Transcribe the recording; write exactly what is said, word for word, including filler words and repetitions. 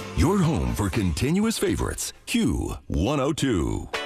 Your home for continuous favorites. Q one oh two.